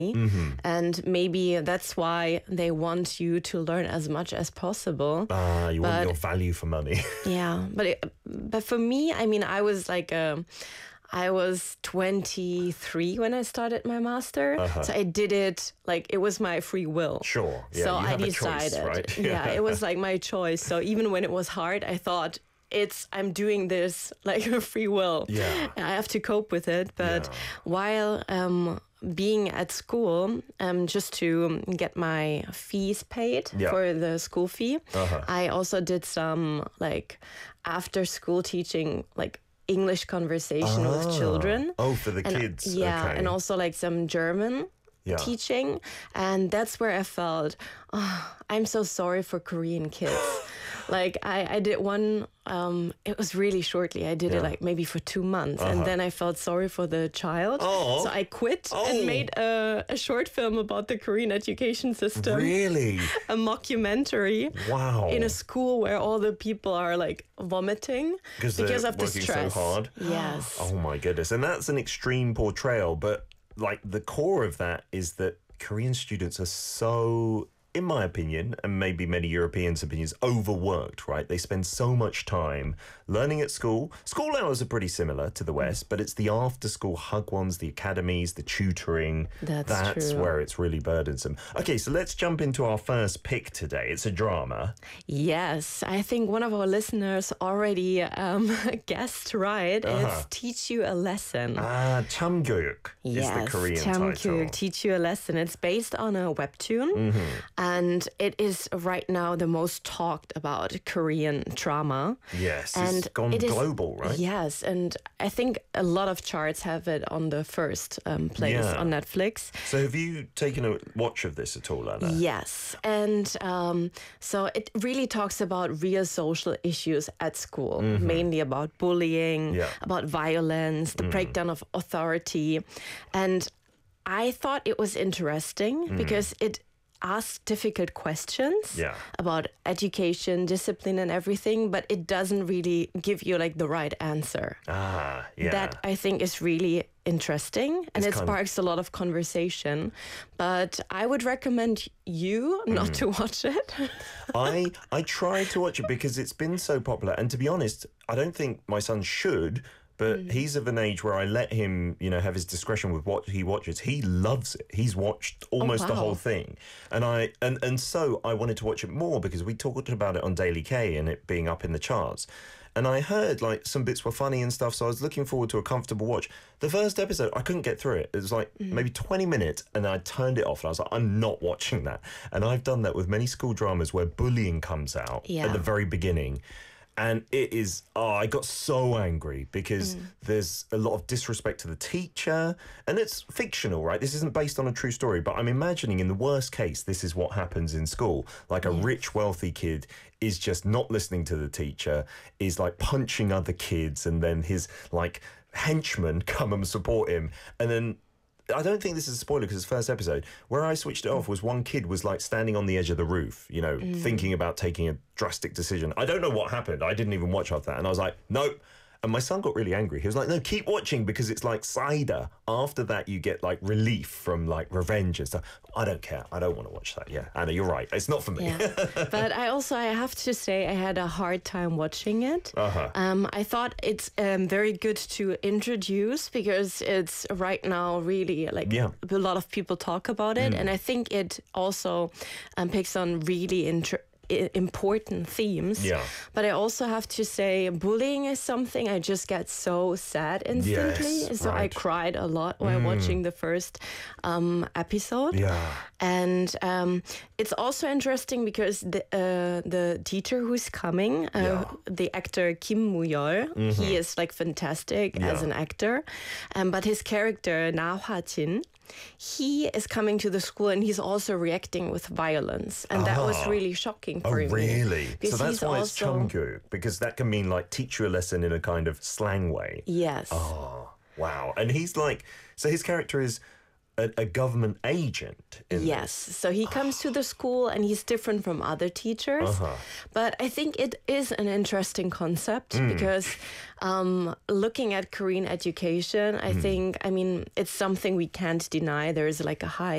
And maybe that's why they want you to learn as much as possible. You want your value for money. Yeah, but for me, I mean, I was like I was 23 when I started my master. So I did it like it was my free will. Sure. Yeah, so you I have decided. A choice, right? Yeah, it was like my choice. So even when it was hard, I thought I'm doing this like a free will. Yeah. I have to cope with it. But while being at school, just to get my fees paid for the school fee, I also did some like after school teaching, like English conversation with children. Oh, for the kids. Yeah, okay. and also like some German teaching. And that's where I felt, I'm so sorry for Korean kids. Like I did one, it was really shortly. I did it like maybe for 2 months. And then I felt sorry for the child. So I quit and made a short film about the Korean education system. Really? A mockumentary. Wow. In a school where all the people are like vomiting because of the stress. So hard. Yes. Oh my goodness. And that's an extreme portrayal. But like the core of that is that Korean students are so, in my opinion, and maybe many Europeans' opinions, overworked, right? They spend so much time learning at school. School hours are pretty similar to the West, but it's the after-school hagwons, the academies, the tutoring. That's true. where it's really burdensome. Okay, so let's jump into our first pick today. It's a drama. Yes, I think one of our listeners already guessed right. It's Teach You a Lesson. Chamgyuyuk is the Korean title. Teach You a Lesson. It's based on a webtoon. And it is right now the most talked about Korean drama. Yes, and it's gone global, right? Yes, and I think a lot of charts have it on the first place on Netflix. So have you taken a watch of this at all, Anna? Yes, and so it really talks about real social issues at school, mainly about bullying, about violence, the breakdown of authority. And I thought it was interesting because it ask difficult questions about education, discipline, and everything, but it doesn't really give you like the right answer. That I think is really interesting, and it sparks a lot of conversation. But I would recommend you not to watch it. I tried to watch it because it's been so popular, and to be honest, I don't think my son should. But he's of an age where I let him, have his discretion with what he watches. He loves it. He's watched almost the whole thing. And so I wanted to watch it more because we talked about it on Daily K and it being up in the charts. And I heard like some bits were funny and stuff, so I was looking forward to a comfortable watch. The first episode, I couldn't get through it. It was like maybe 20 minutes and I turned it off and I was like, I'm not watching that. And I've done that with many school dramas where bullying comes out at the very beginning. And it is, I got so angry because there's a lot of disrespect to the teacher. And it's fictional, right? This isn't based on a true story. But I'm imagining in the worst case, this is what happens in school. Like a rich, wealthy kid is just not listening to the teacher, is like punching other kids. And then his like henchmen come and support him. And then I don't think this is a spoiler because it's the first episode. Where I switched it off was one kid was like standing on the edge of the roof, thinking about taking a drastic decision. I don't know what happened. I didn't even watch after that. And I was like, nope. And my son got really angry. He was like, no, keep watching because it's like cider. After that, you get like relief from like revenge and stuff. I don't care. I don't want to watch that. Yeah, Anna, you're right. It's not for me. Yeah. But I have to say I had a hard time watching it. I thought it's very good to introduce because it's right now really like a lot of people talk about it. And I think it also picks on really important themes. But I also have to say bullying is something I just get so sad instantly. I cried a lot while watching the first episode. And it's also interesting because the teacher who's coming, the actor Kim Moo-yeol, he is like fantastic as an actor. But his character Na Hwa-jin, he is coming to the school and he's also reacting with violence. And that was really shocking for me. Oh, really? So that's why it's also... Chamgyuyuk, because that can mean like teach you a lesson in a kind of slang way. Yes. Oh, wow. And he's like, so his character is a government agent. Yes. So he comes to the school and he's different from other teachers. But I think it is an interesting concept because looking at Korean education, I think, it's something we can't deny. There is like a high